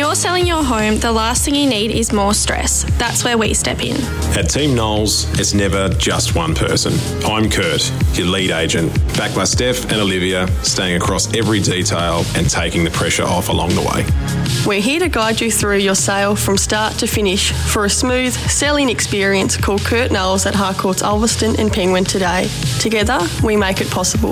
you're selling your home, the last thing you need is more stress. That's where we step in. At Team Knowles, it's never just one person. I'm Kurt, your lead agent, backed by Steph and Olivia, staying across every detail and taking the pressure off along the way. We're here to guide you through your sale from start to finish for a smooth selling experience. Call Kurt Knowles at Harcourts Ulverston and Penguin today. Together, we make it possible.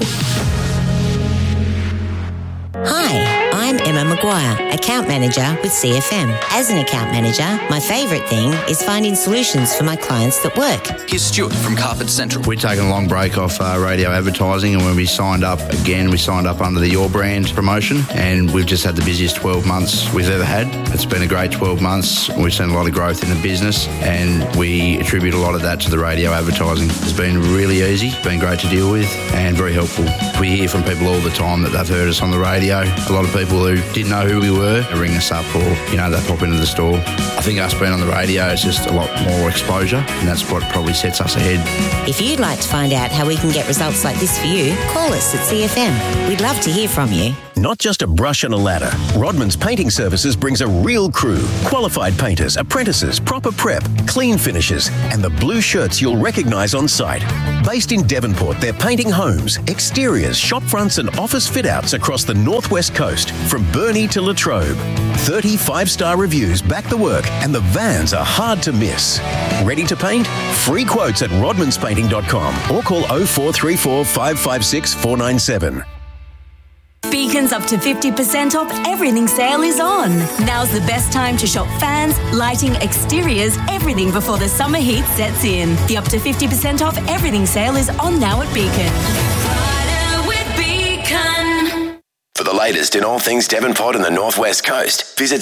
Hi, I'm Emma Maguire, Account Manager with CFM. As an account manager, my favourite thing is finding solutions for my clients that work. Here's Stuart from Carpet Central. We've taken a long break off radio advertising, and when we signed up again, we signed up under the Your Brand promotion, and we've just had the busiest 12 months we've ever had. It's been a great 12 months. We've seen a lot of growth in the business, and we attribute a lot of that to the radio advertising. It's been really easy, it's been great to deal with, and very helpful. We hear from people all the time that they've heard us on the radio. A lot of people who didn't know who we were ring us up, or they pop into the store. I think us being on the radio is just a lot more exposure, and that's what probably sets us ahead. If you'd like to find out how we can get results like this for you, call us at CFM. We'd love to hear from you. Not just a brush and a ladder. Rodman's Painting Services brings a real crew. Qualified painters, apprentices, proper prep, clean finishes, and the blue shirts you'll recognise on site. Based in Devonport, they're painting homes, exteriors, shop fronts and office fit-outs across the northwest coast, from Burnie to Latrobe. 30 5-star reviews back the work, and the vans are hard to miss. Ready to paint? Free quotes at rodmanspainting.com or call 0434 556 497. Beacon's up to 50% off everything sale is on. Now's the best time to shop fans, lighting, exteriors, everything before the summer heat sets in. The up to 50% off everything sale is on now at Beacon. Friday with Beacon. For the latest in all things Devonport and the Northwest Coast, visit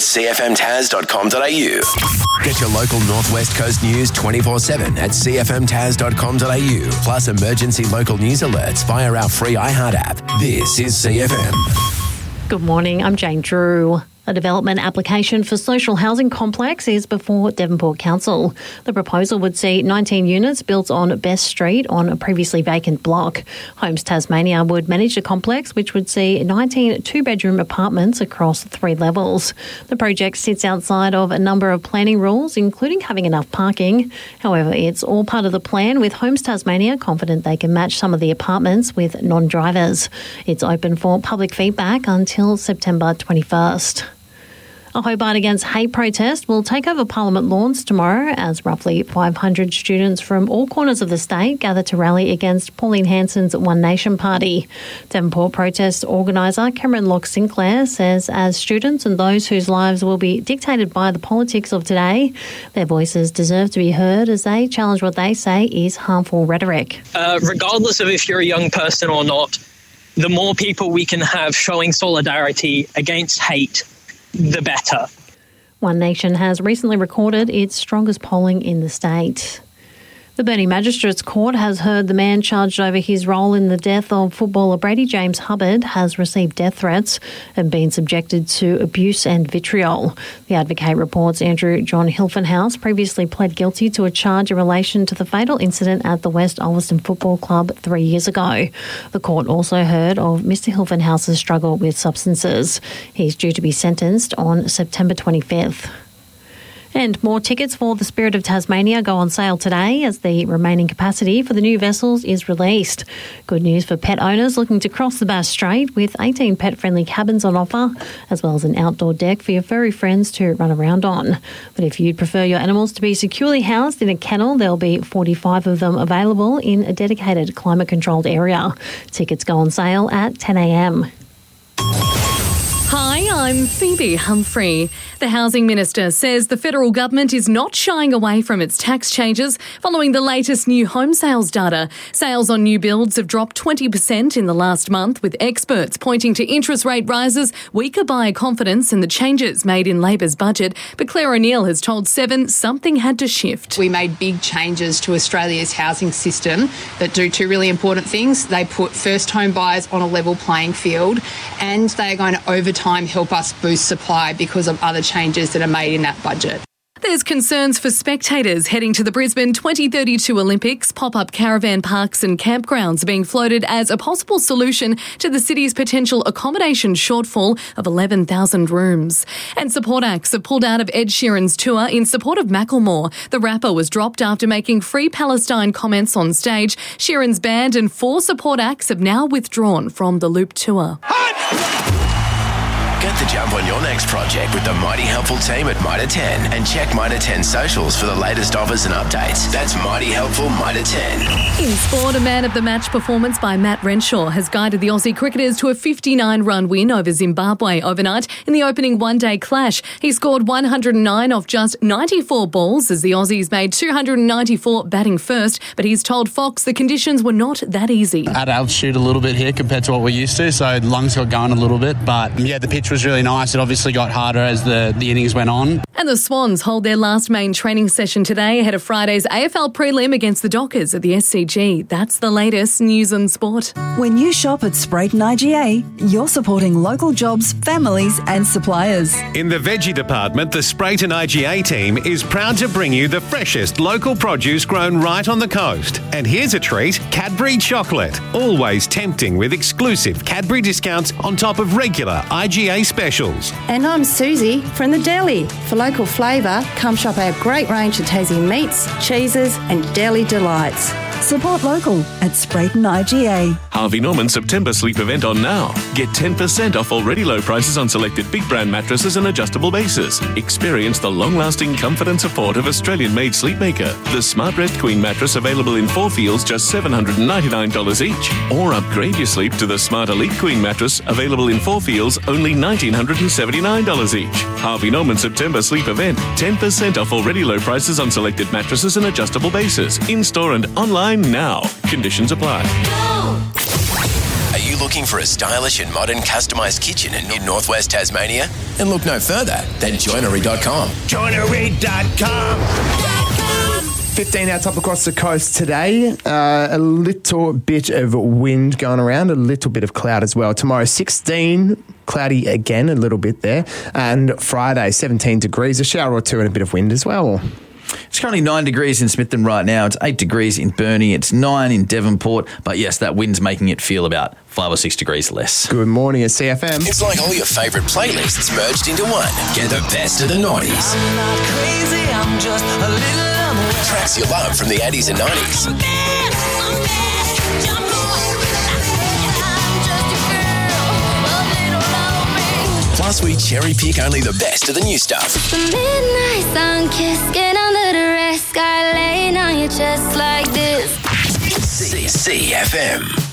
cfmtas.com.au. Get your local Northwest Coast news 24/7 at cfmtas.com.au. Plus emergency local news alerts via our free iHeart app. This is CFM. Good morning, I'm Jane Drew. A development application for social housing complex is before Devonport Council. The proposal would see 19 units built on Best Street on a previously vacant block. Homes Tasmania would manage the complex, which would see 19 two-bedroom apartments across 3 levels. The project sits outside of a number of planning rules, including having enough parking. However, it's all part of the plan, with Homes Tasmania confident they can match some of the apartments with non-drivers. It's open for public feedback until September 21st. A Hobart Against Hate protest will take over Parliament lawns tomorrow as roughly 500 students from all corners of the state gather to rally against Pauline Hanson's One Nation Party. Devonport protest organiser Cameron Locke Sinclair says as students and those whose lives will be dictated by the politics of today, their voices deserve to be heard as they challenge what they say is harmful rhetoric. Regardless of if you're a young person or not, the more people we can have showing solidarity against hate, the better. One Nation has recently recorded its strongest polling in the state. The Burnie Magistrates Court has heard the man charged over his role in the death of footballer Brady James Hubbard has received death threats and been subjected to abuse and vitriol. The Advocate reports Andrew John Hilfenhaus previously pled guilty to a charge in relation to the fatal incident at the West Ulverston Football Club 3 years ago. The court also heard of Mr Hilfenhaus's struggle with substances. He's due to be sentenced on September 25th. And more tickets for the Spirit of Tasmania go on sale today as the remaining capacity for the new vessels is released. Good news for pet owners looking to cross the Bass Strait, with 18 pet-friendly cabins on offer, as well as an outdoor deck for your furry friends to run around on. But if you'd prefer your animals to be securely housed in a kennel, there'll be 45 of them available in a dedicated climate-controlled area. Tickets go on sale at 10 a.m. Hi, I'm Phoebe Humphrey. The Housing Minister says the federal government is not shying away from its tax changes following the latest new home sales data. Sales on new builds have dropped 20% in the last month, with experts pointing to interest rate rises, weaker buyer confidence and the changes made in Labor's budget. But Claire O'Neill has told Seven something had to shift. We made big changes to Australia's housing system that do 2 really important things. They put first home buyers on a level playing field, and they are going to over time help us boost supply because of other changes that are made in that budget. There's concerns for spectators heading to the Brisbane 2032 Olympics. Pop-up caravan parks and campgrounds are being floated as a possible solution to the city's potential accommodation shortfall of 11,000 rooms. And support acts have pulled out of Ed Sheeran's tour in support of Macklemore. The rapper was dropped after making Free Palestine comments on stage. Sheeran's band and 4 support acts have now withdrawn from the Loop tour. Get the jump on your next project with the Mighty Helpful team at Mitre 10 and check Mitre 10 socials for the latest offers and updates. That's Mighty Helpful Mitre 10. In sport, a man of the match performance by Matt Renshaw has guided the Aussie cricketers to a 59-run win over Zimbabwe overnight in the opening one-day clash. He scored 109 off just 94 balls as the Aussies made 294 batting first, but he's told Fox the conditions were not that easy. At altitude a little bit here compared to what we're used to, so lungs got going a little bit, but yeah, the pitch was really nice. It obviously got harder as the innings went on. And the Swans hold their last main training session today ahead of Friday's AFL prelim against the Dockers at the SCG. That's the latest news and sport. When you shop at Sprayton IGA, you're supporting local jobs, families and suppliers. In the veggie department, the Sprayton IGA team is proud to bring you the freshest local produce grown right on the coast. And here's a treat, Cadbury chocolate. Always tempting with exclusive Cadbury discounts on top of regular IGA specials. And I'm Susie from the deli. For local flavour, come shop our great range of Tassie meats, cheeses and deli delights. Support local at Sprayton IGA. Harvey Norman September sleep event on now. Get 10% off already low prices on selected big brand mattresses and adjustable bases. Experience the long-lasting comfort and support of Australian-made Sleepmaker. The Smart Rest Queen mattress available in 4 feels just $799 each. Or upgrade your sleep to the Smart Elite Queen mattress available in 4 feels only $1,979 each. Harvey Norman September sleep event. 10% off already low prices on selected mattresses and adjustable bases. In-store and online now. Conditions apply. Are you looking for a stylish and modern customised kitchen in Northwest Tasmania? Then look no further than joinery.com. Joinery.com. 15 out top across the coast today. A little bit of wind going around, a little bit of cloud as well. Tomorrow, 16, cloudy again, a little bit there. And Friday, 17 degrees, a shower or two and a bit of wind as well. It's currently 9 degrees in Smithton right now. It's 8 degrees in Burnie. It's 9 in Devonport. But yes, that wind's making it feel about 5 or 6 degrees less. Good morning at CFM. It's like all your favourite playlists merged into one. Get the best of the 90s. I'm not crazy, I'm just a little unaware. Tracks you love from the 80s and 90s. Plus, we cherry pick only the best of the new stuff. The midnight sun kiss, get under the rest, sky laying on your chest like this. CFM.